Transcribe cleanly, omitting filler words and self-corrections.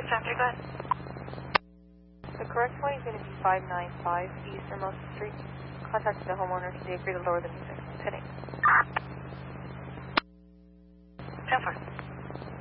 Chapter, go ahead. The correct point is going to be 595 East Hermosa Street. Contact the homeowner. They agree to lower the music. Today.